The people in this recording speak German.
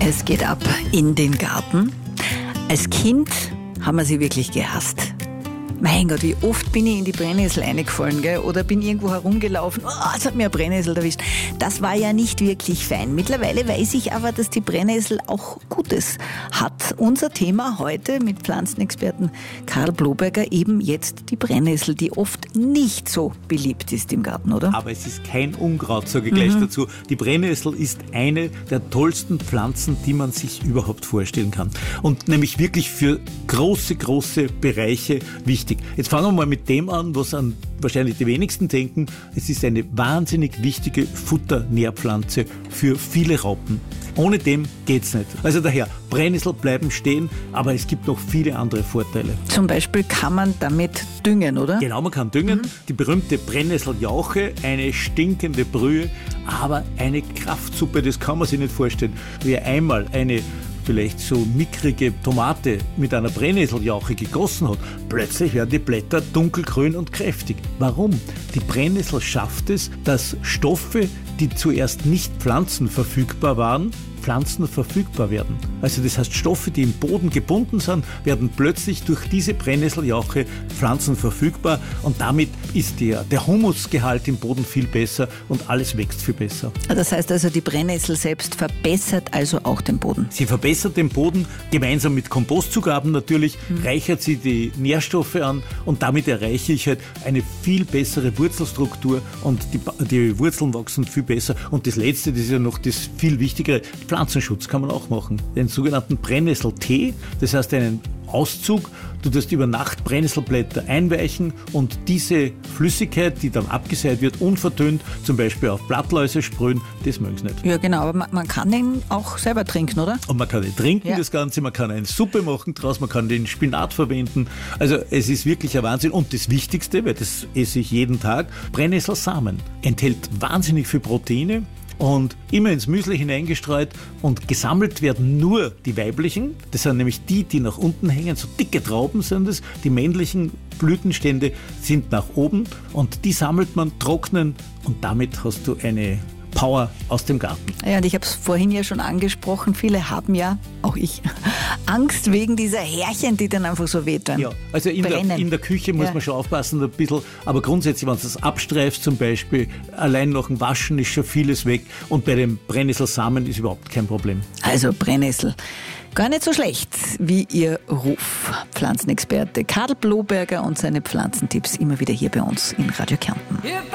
Es geht ab in den Garten. Als Kind haben wir sie wirklich gehasst. Mein Gott, wie oft bin ich in die Brennnessel reingefallen, gell? Oder bin irgendwo herumgelaufen. Oh, es hat mir eine Brennnessel erwischt. Das war ja nicht wirklich fein. Mittlerweile weiß ich aber, dass die Brennnessel auch Gutes hat. Unser Thema heute mit Pflanzenexperten Karl Bloberger eben jetzt die Brennnessel, die oft nicht so beliebt ist im Garten, oder? Aber es ist kein Unkraut, sage ich gleich dazu. Die Brennnessel ist eine der tollsten Pflanzen, die man sich überhaupt vorstellen kann. Und nämlich wirklich für große, große Bereiche wichtig. Jetzt fangen wir mal mit dem an, was an wahrscheinlich die wenigsten denken. Es ist eine wahnsinnig wichtige Futternährpflanze für viele Raupen. Ohne dem geht's nicht. Also daher, Brennnessel bleiben stehen, aber es gibt noch viele andere Vorteile. Zum Beispiel kann man damit düngen, oder? Genau, man kann düngen. Die berühmte Brennnesseljauche, eine stinkende Brühe, aber eine Kraftsuppe, das kann man sich nicht vorstellen. Wer einmal eine vielleicht so mickrige Tomate mit einer Brennnesseljauche gegossen hat, plötzlich werden die Blätter dunkelgrün und kräftig. Warum? Die Brennnessel schafft es, dass Stoffe, die zuerst nicht pflanzenverfügbar waren, pflanzenverfügbar werden. Also das heißt, Stoffe, die im Boden gebunden sind, werden plötzlich durch diese Brennnesseljauche pflanzenverfügbar und damit ist der Humusgehalt im Boden viel besser und alles wächst viel besser. Das heißt also, die Brennnessel selbst verbessert also auch den Boden? Sie verbessert den Boden, gemeinsam mit Kompostzugaben natürlich, reichert sie die Nährstoffe an und damit erreiche ich halt eine viel bessere Wurzelstruktur und die Wurzeln wachsen viel besser. Und das Letzte, das ist ja noch das viel Wichtigere, Pflanzenschutz kann man auch machen. Den sogenannten Brennnesseltee, das heißt einen Auszug, du tust über Nacht Brennnesselblätter einweichen und diese Flüssigkeit, die dann abgeseit wird, unvertönt, zum Beispiel auf Blattläuse sprühen, das mögen sie nicht. Ja genau, aber man kann den auch selber trinken, oder? Und man kann den trinken, das Ganze, man kann eine Suppe machen draus, man kann den Spinat verwenden. Also es ist wirklich ein Wahnsinn. Und das Wichtigste, weil das esse ich jeden Tag, Brennnesselsamen. Enthält wahnsinnig viel Proteine und immer ins Müsli hineingestreut und gesammelt werden nur die weiblichen. Das sind nämlich die nach unten hängen, so dicke Trauben sind es. Die männlichen Blütenstände sind nach oben und die sammelt man, trocknen und damit hast du eine Power aus dem Garten. Ja, und ich habe es vorhin ja schon angesprochen, viele haben ja, auch ich, Angst wegen dieser Härchen, die dann einfach so wehtun. Ja, also in der Küche muss man schon aufpassen ein bisschen, aber grundsätzlich, wenn du das abstreifst zum Beispiel, allein nach dem Waschen ist schon vieles weg und bei den Brennnesselsamen ist überhaupt kein Problem. Also Brennnessel. Gar nicht so schlecht wie Ihr Ruf. Pflanzenexperte Karl Bloberger und seine Pflanzentipps immer wieder hier bei uns in Radio Kärnten.